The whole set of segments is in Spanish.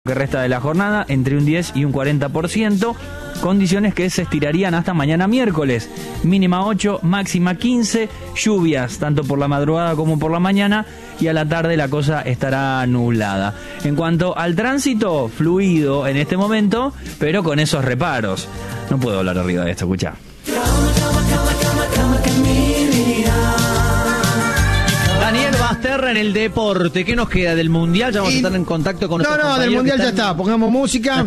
que resta de la jornada, entre un 10 y un 40%, condiciones que se estirarían hasta mañana miércoles, mínima 8, máxima 15, lluvias tanto por la madrugada como por la mañana, y a la tarde la cosa estará nublada. En cuanto al tránsito, fluido en este momento, pero con esos reparos. No puedo hablar arriba de esto, escuchá. Daniel Basterra en el deporte. ¿Qué nos queda del Mundial? Ya vamos a estar en contacto con nuestros compañeros. Del Mundial ya está. Pongamos música.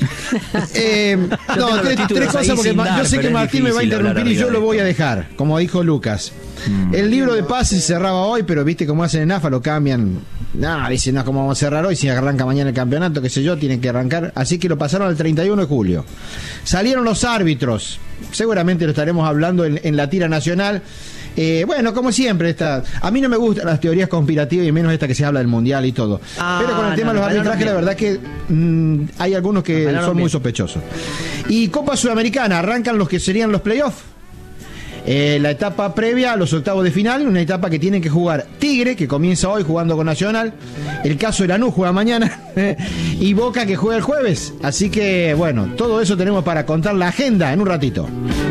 Tres cosas, porque yo sé que Martín me va a interrumpir y yo lo voy a dejar, como dijo Lucas. El libro de pases se cerraba hoy, pero viste cómo hacen en AFA, lo cambian. Dicen, ¿cómo vamos a cerrar hoy? Si arranca mañana el campeonato, qué sé yo, tienen que arrancar. Así que lo pasaron al 31 de julio. Salieron los árbitros. Seguramente lo estaremos hablando en la tira nacional. Bueno, como siempre, a mí no me gustan las teorías conspirativas, y menos esta que se habla del Mundial y todo. Pero con el tema de los arbitrajes, la verdad que hay algunos que son muy sospechosos. Y Copa Sudamericana, arrancan los que serían los playoffs. La etapa previa a los octavos de final, una etapa que tienen que jugar Tigre, que comienza hoy jugando con Nacional, el caso de Lanús juega mañana, y Boca, que juega el jueves. Así que, bueno, todo eso tenemos para contar la agenda en un ratito.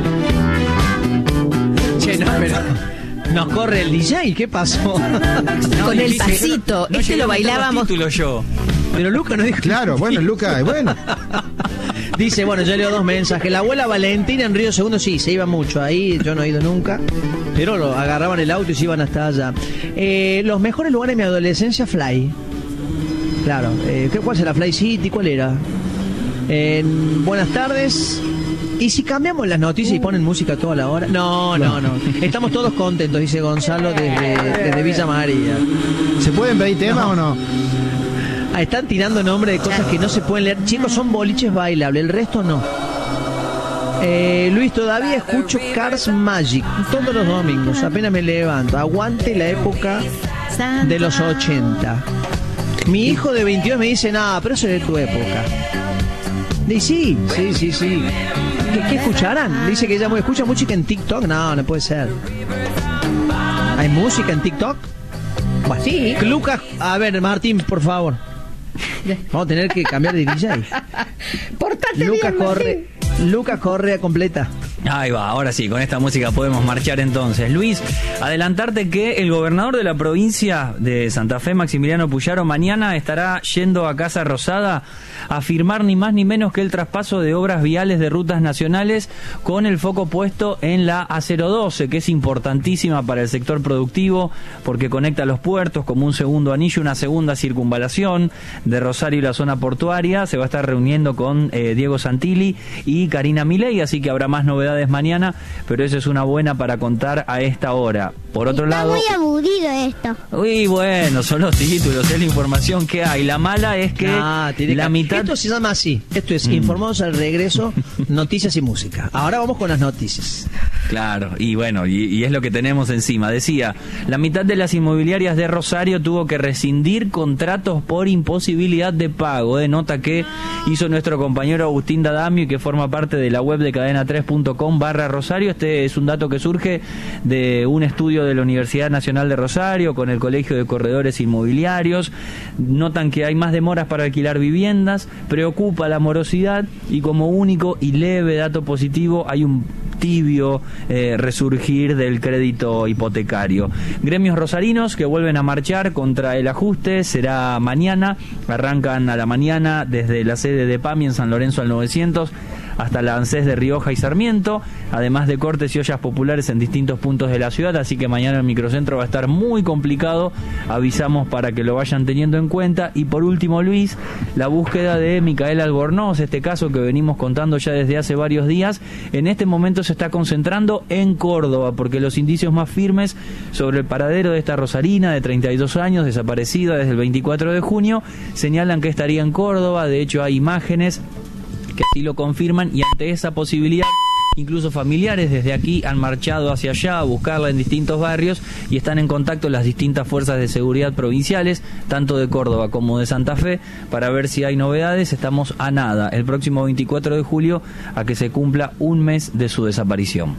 Che, no, pero nos corre el DJ, ¿qué pasó? Con el pasito, no lo bailábamos. Yo. Pero Luca no dijo. Claro, bueno, Luca, bueno. Dice, bueno, yo leo dos mensajes. La abuela Valentina en Río Segundo, sí, se iba mucho ahí, yo no he ido nunca, pero lo agarraban el auto y se iban hasta allá. Los mejores lugares de mi adolescencia, Fly. Claro, ¿cuál será? Fly City, ¿cuál era? Buenas tardes. ¿Y si cambiamos las noticias y ponen música toda la hora? No. Estamos todos contentos, dice Gonzalo desde Villa María. ¿Se pueden pedir temas o no? Están tirando nombres de cosas que no se pueden leer. Chicos, son boliches bailables, el resto no. Luis, todavía escucho Cars Magic todos los domingos, apenas me levanto. Aguante la época de los 80. Mi hijo de 22 me dice, nada, pero eso es de tu época. Y sí. ¿Qué escucharán? Dice que ella escucha música en TikTok. No puede ser. ¿Hay música en TikTok? Bueno, sí. Lucas, a ver, Martín, por favor. Vamos a tener que cambiar de DJ. Portate bien, Lucas Correa completa. Ahí va, ahora sí, con esta música podemos marchar entonces. Luis, adelantarte que el gobernador de la provincia de Santa Fe, Maximiliano Puyaro, mañana estará yendo a Casa Rosada a firmar ni más ni menos que el traspaso de obras viales de rutas nacionales, con el foco puesto en la A012, que es importantísima para el sector productivo porque conecta los puertos como un segundo anillo, una segunda circunvalación de Rosario y la zona portuaria. Se va a estar reuniendo con Diego Santilli y Karina Milei, así que habrá más novedades mañana, pero eso es una buena para contar a esta hora. Por otro lado, está muy aburrido esto. Uy, bueno, son los títulos, es la información que hay. La mala es que la mitad... Esto se llama así, esto es Informados al Regreso, noticias y música. Ahora vamos con las noticias. Claro, y bueno, y es lo que tenemos encima. Decía, la mitad de las inmobiliarias de Rosario tuvo que rescindir contratos por imposibilidad de pago. Nota que hizo nuestro compañero Agustín D'Adamio, y que forma parte de la web de cadena3.com/Rosario. Este es un dato que surge de un estudio de la Universidad Nacional de Rosario con el Colegio de Corredores Inmobiliarios. Notan que hay más demoras para alquilar viviendas, preocupa la morosidad, y como único y leve dato positivo hay un tibio resurgir del crédito hipotecario. Gremios rosarinos que vuelven a marchar contra el ajuste será mañana. Arrancan a la mañana desde la sede de PAMI en San Lorenzo al 900 hasta la ANSES de Rioja y Sarmiento, además de cortes y ollas populares en distintos puntos de la ciudad, así que mañana el microcentro va a estar muy complicado, avisamos para que lo vayan teniendo en cuenta. Y por último, Luis, la búsqueda de Micaela Albornoz, este caso que venimos contando ya desde hace varios días, en este momento se está concentrando en Córdoba, porque los indicios más firmes sobre el paradero de esta rosarina de 32 años, desaparecida desde el 24 de junio, señalan que estaría en Córdoba. De hecho hay imágenes que así lo confirman, y ante esa posibilidad incluso familiares desde aquí han marchado hacia allá a buscarla en distintos barrios, y están en contacto las distintas fuerzas de seguridad provinciales, tanto de Córdoba como de Santa Fe, para ver si hay novedades. Estamos a nada, el próximo 24 de julio, a que se cumpla un mes de su desaparición.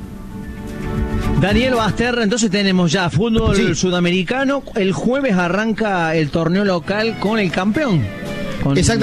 Daniel Basterra, entonces tenemos ya fútbol sudamericano. El jueves arranca el torneo local con el campeón. Exactamente.